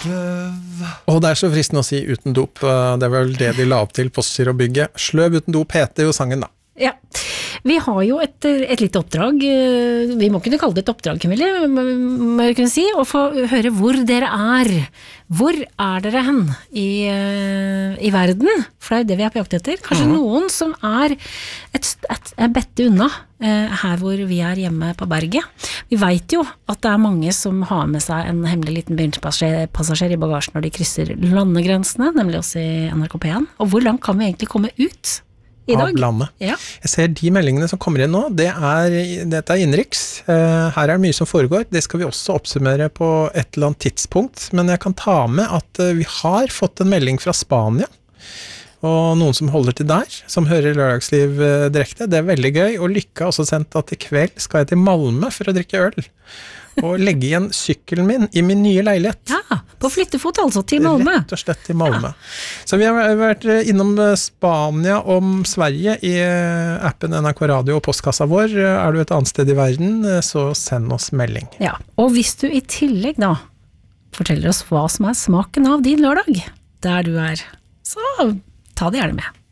Sløv. Og det så fristende å si uten dop. Det var vel det de la opp til Postgirobygget. Sløv uten dop heter jo sangen da. Ja, vi har jo et lite oppdrag, vi må kunne kalle det et oppdrag, Camille, må jeg kunne si, å få høre hvor dere er. Hvor er dere hen i verden? For det det vi er på jakt etter. Kanskje noen som er et bette unna her hvor vi er hjemme på berget. Vi vet jo at det mange som har med seg en hemmelig liten begynnelspassasjer i bagasjen når de krysser landegrensene, nemlig oss i NRK P1. Og hvor langt kan vi egentlig komme ut? I dag. Av landet. Ja. Jeg ser de meldingene som kommer inn nå, dette innenriks. Her det mye som foregår. Det skal vi også oppsummere på et eller annet tidspunkt, men jeg kan ta med at vi har fått en melding fra Spania, og noen som holder til der, som hører Lørdagsliv direkte. Det veldig gøy, og Lykke har også sendt at i kveld skal jeg til Malmö for å drikke øl. Og legge igjen sykkelen min i min nye leilighet. Ja, på flyttefot altså, til Malmö. Rett og slett til Malmö. Ja. Så vi har vært innom Spania om Sverige i appen NRK Radio og postkassa vår. Er du et annet sted i verden, så send oss melding. Ja, og hvis du i tillegg da forteller oss hva som smaken av din lørdag, der du er, så ta det gjerne med.